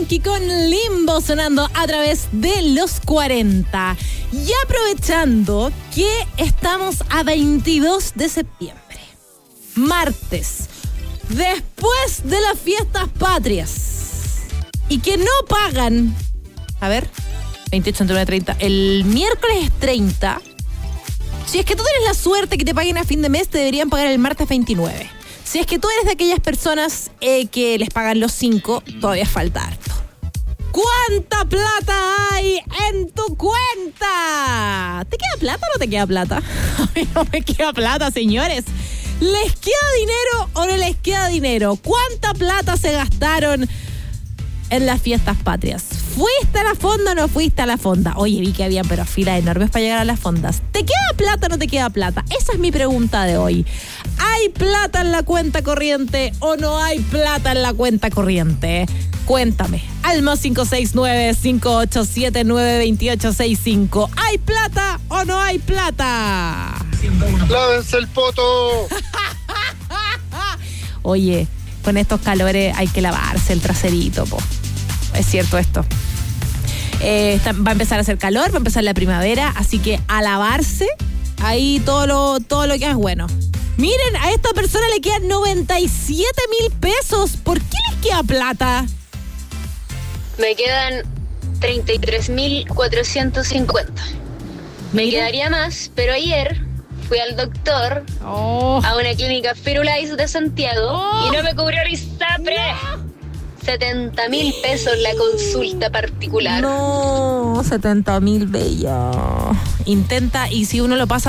Yankee con Limbo sonando a través de los 40. Y aprovechando que estamos a 22 de septiembre, martes, después de las fiestas patrias, y que no pagan, 28, 29, 30, el miércoles 30, si es que tú tienes la suerte que te paguen a fin de mes, te deberían pagar el martes 29. Si es que tú eres de aquellas personas que les pagan los 5, todavía falta harto. ¿Cuánta plata hay en tu cuenta? ¿Te queda plata o no te queda plata? A mí no me queda plata, señores. ¿Les queda dinero o no les queda dinero? ¿Cuánta plata se gastaron en las fiestas patrias? ¿Fuiste a la fonda o no fuiste a la fonda? Oye, vi que había pero filas enormes para llegar a las fondas. ¿Te queda plata o no te queda plata? Esa es mi pregunta de hoy. ¿Hay plata en la cuenta corriente o no hay plata en la cuenta corriente? Cuéntame. Al más 569-587-92865. ¿Hay plata o no hay plata? ¡Lávense el poto! Oye, con estos calores hay que lavarse el traserito, po. Es cierto esto. Va a empezar a hacer calor, va a empezar la primavera, así que a lavarse, ahí todo lo que es bueno. Miren, a esta persona le quedan 97,000 pesos. ¿Por qué les queda plata? Me quedan 33,450. Me quedaría más, pero ayer fui al doctor a una clínica Firulais de Santiago y no me cubrió el ISAPRE. No. 70,000 pesos la consulta particular. No, 70,000, bella. Intenta, y si uno lo pasa